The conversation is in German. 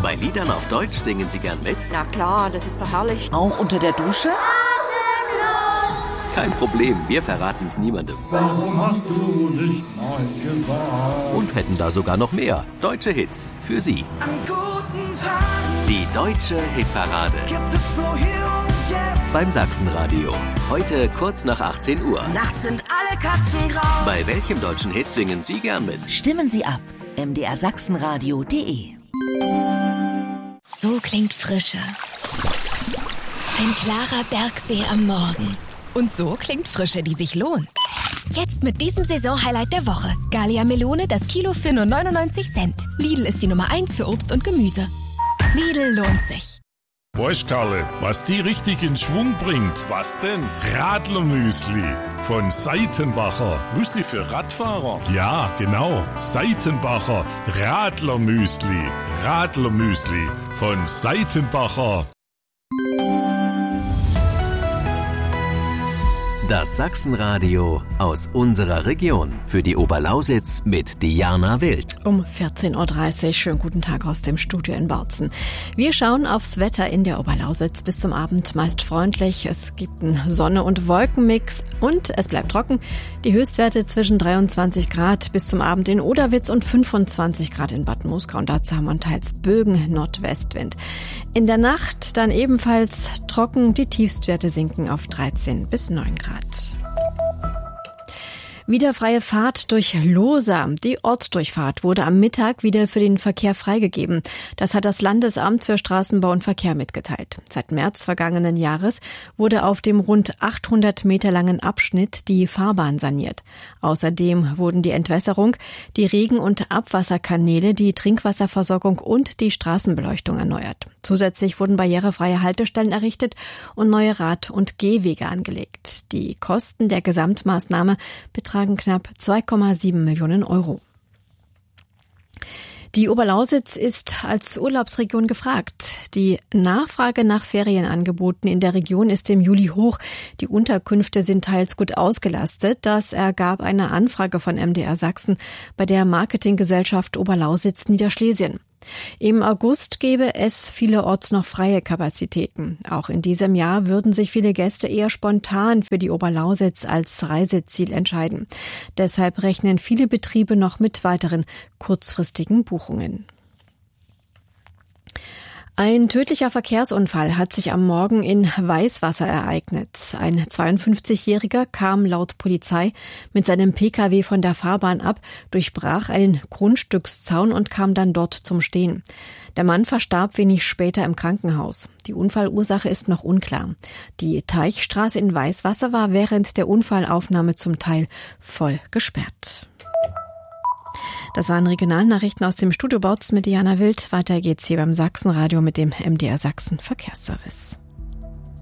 Bei Liedern auf Deutsch singen Sie gern mit? Na klar, das ist doch herrlich. Auch unter der Dusche? Kein Problem, wir verraten es niemandem. Warum hast du nicht Nein gesagt? Und hätten da sogar noch mehr deutsche Hits für Sie. An guten Tagen Die Deutsche Hitparade gibt es nur hier und jetzt. beim Sachsenradio. Heute kurz nach 18 Uhr. Nachts sind alle Katzen grau. Bei welchem deutschen Hit singen Sie gern mit? Stimmen Sie ab. mdrsachsenradio.de. So klingt Frische. Ein klarer Bergsee am Morgen. Und so klingt Frische, die sich lohnt. Jetzt mit diesem Saisonhighlight der Woche. Gallia Melone, das Kilo für nur 99 Cent. Lidl ist die Nummer 1 für Obst und Gemüse. Lidl lohnt sich. Weißt, Karle, was die richtig in Schwung bringt? Was denn? Radlermüsli von Seitenbacher. Müsli für Radfahrer? Ja, genau. Seitenbacher Radlermüsli. Radlermüsli von Seitenbacher. Das Sachsenradio aus unserer Region. Für die Oberlausitz mit Diana Wild. Um 14.30 Uhr. Schönen guten Tag aus dem Studio in Bautzen. Wir schauen aufs Wetter in der Oberlausitz. Bis zum Abend meist freundlich. Es gibt einen Sonne- und Wolkenmix und es bleibt trocken. Die Höchstwerte zwischen 23 Grad bis zum Abend in Oderwitz und 25 Grad in Bad Muskau. Und dazu haben wir teils Bögen, Nordwestwind. In der Nacht dann ebenfalls trocken. Die Tiefstwerte sinken auf 13 bis 9 Grad. Wieder freie Fahrt durch Lohsa. Die Ortsdurchfahrt wurde am Mittag wieder für den Verkehr freigegeben. Das hat das Landesamt für Straßenbau und Verkehr mitgeteilt. Seit März vergangenen Jahres wurde auf dem rund 800 Meter langen Abschnitt die Fahrbahn saniert. Außerdem wurden die Entwässerung, die Regen- und Abwasserkanäle, die Trinkwasserversorgung und die Straßenbeleuchtung erneuert. Zusätzlich wurden barrierefreie Haltestellen errichtet und neue Rad- und Gehwege angelegt. Die Kosten der Gesamtmaßnahme betragen knapp 2,7 Millionen Euro. Die Oberlausitz ist als Urlaubsregion gefragt. Die Nachfrage nach Ferienangeboten in der Region ist im Juli hoch. Die Unterkünfte sind teils gut ausgelastet. Das ergab eine Anfrage von MDR Sachsen bei der Marketinggesellschaft Oberlausitz Niederschlesien. Im August gäbe es vielerorts noch freie Kapazitäten. Auch in diesem Jahr würden sich viele Gäste eher spontan für die Oberlausitz als Reiseziel entscheiden. Deshalb rechnen viele Betriebe noch mit weiteren kurzfristigen Buchungen. Ein tödlicher Verkehrsunfall hat sich am Morgen in Weißwasser ereignet. Ein 52-Jähriger kam laut Polizei mit seinem Pkw von der Fahrbahn ab, durchbrach einen Grundstückszaun und kam dann dort zum Stehen. Der Mann verstarb wenig später im Krankenhaus. Die Unfallursache ist noch unklar. Die Teichstraße in Weißwasser war während der Unfallaufnahme zum Teil voll gesperrt. Das waren Regionalnachrichten aus dem Studio Bautzen mit Diana Wild. Weiter geht's hier beim Sachsenradio mit dem MDR Sachsen Verkehrsservice.